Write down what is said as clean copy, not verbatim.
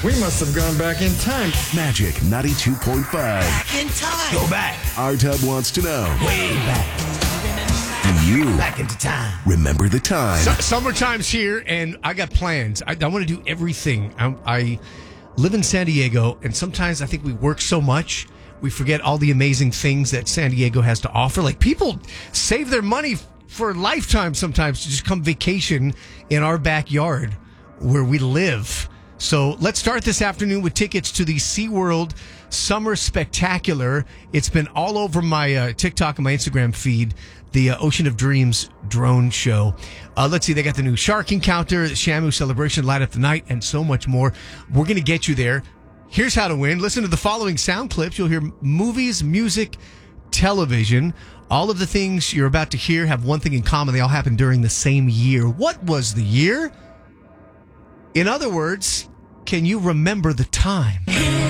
We must have gone back in time. Magic 92.5. Back in time. Go back. Our Tub wants to know. Way back. Do you Back into time. remember the time? Summertime's here, and I got plans. I want to do everything. I live in San Diego, and sometimes I think we work so much, we forget all the amazing things that San Diego has to offer. Like, people save their money for a lifetime sometimes to just come vacation in our backyard where we live. So let's start this afternoon with tickets to the SeaWorld Summer Spectacular. It's been all over my TikTok and my Instagram feed, the Ocean of Dreams drone show. Let's see, they got the new Shark Encounter, the Shamu Celebration, Light Up the Night, and so much more. We're going to get you there. Here's how to win. Listen to the following sound clips. You'll hear movies, music, television. All of the things you're about to hear have one thing in common. They all happened during the same year. What was the year? In other words, can you remember the time?